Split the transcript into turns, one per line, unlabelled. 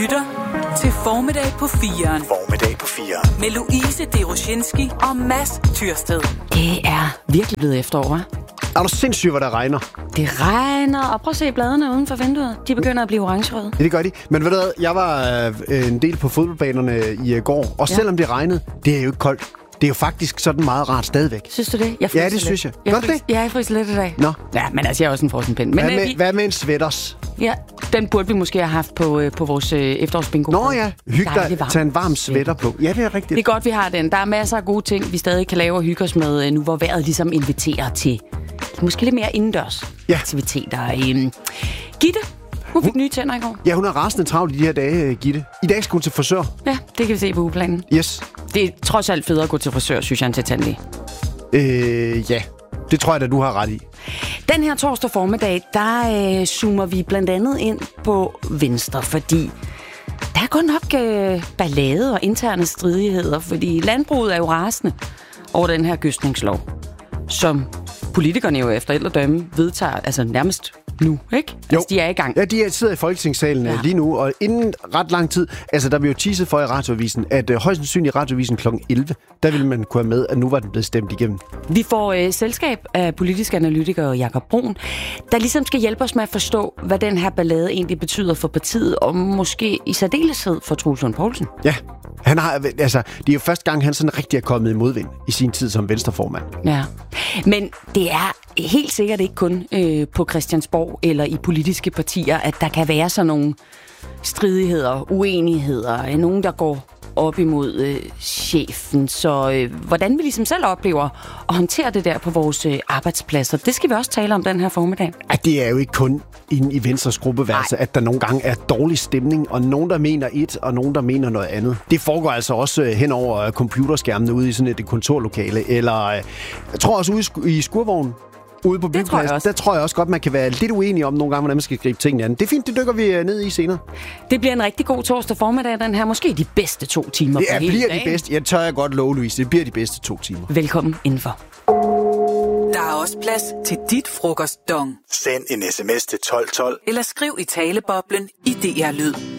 lytter til Formiddag på 4'eren.
Formiddag på 4'eren.
Med Louise Deroshinski og Mads Tyrsted.
Det er virkelig blevet efterår, hva'?
Er du sindssygt, hvor der regner?
Det regner, og prøv at se bladene uden for vinduet. De begynder at blive orangerøde.
Ja, det gør de. Men ved du hvad, jeg var en del på fodboldbanerne i går, og selvom det regnede, det er jo ikke koldt. Det er jo faktisk sådan meget rart stadigvæk.
Synes du det?
Ja, det synes jeg. Godt det?
Ja, jeg fryser lidt i dag.
Nå.
Ja, men altså, jeg er også en frossenpind.
Hvad med en sweaters?
Ja, den burde vi måske have haft på vores efterårsbingo.
Nå ja, hyg dig, tag en varm sweater på. Ja, det er rigtigt.
Det er godt, vi har den. Der er masser af gode ting, vi stadig kan lave og hygge os med, nu hvor vejret ligesom inviterer til måske lidt mere indendørs aktiviteter. Gitte, hun fik nye tænder i går. Ja,
hun er rasende travlt i de her dage, Gitte. I dag skal hun til frisør.
Ja, det kan vi se på ugeplanen.
Yes.
Det er trods alt federe at gå til frisør, synes jeg, end til tandlæge.
Ja. Det tror jeg da, du har ret i.
Den her torsdag formiddag, der zoomer vi blandt andet ind på Venstre, fordi der er godt nok ballade og interne stridigheder, fordi landbruget er jo rasende over den her gødskningslov, som politikerne jo efter ældre dømme vedtager, altså nærmest nu, ikke? Altså, de er i gang.
Ja, de sidder i Folketingssalen lige nu, og inden ret lang tid, altså der blev jo teaset for i Radioavisen, at højst sandsynligt i Radioavisen kl. 11, der ville man kunne have med, at nu var den blevet stemt igennem.
Vi får selskab af politisk analytiker Jakob Brun, der ligesom skal hjælpe os med at forstå, hvad den her ballade egentlig betyder for partiet, og måske i særdeleshed for Troels Lund Poulsen.
Ja, han har, altså, det er jo første gang, han sådan rigtig er kommet i modvind i sin tid som venstreformand.
Ja, men det er helt sikkert ikke kun på Christiansborg eller i politiske partier, at der kan være sådan nogle stridigheder, uenigheder, nogen, der går op imod chefen. Så hvordan vi ligesom selv oplever at håndtere det der på vores arbejdspladser, det skal vi også tale om den her formiddag.
At det er jo ikke kun inde i Venstres gruppeværelse, at der nogle gange er dårlig stemning, og nogen, der mener et, og nogen, der mener noget andet. Det foregår altså også hen over computerskærmene ude i sådan et kontorlokale, eller jeg tror også ude i skurvognen. Ude på byggepladsen, der tror jeg også godt, man kan være lidt uenig om nogle gange, hvordan man skal gribe tingene an. Det er fint, det dykker vi ned i senere.
Det bliver en rigtig god torsdag formiddag, den her. Måske de bedste 2 timer på hele
bliver
dagen.
De bedste. Jeg tør godt love, Louise. Det bliver de bedste 2 timer.
Velkommen indenfor.
Der er også plads til dit frokostdong.
Send en sms til 1212.
Eller skriv i taleboblen i DR Lyd.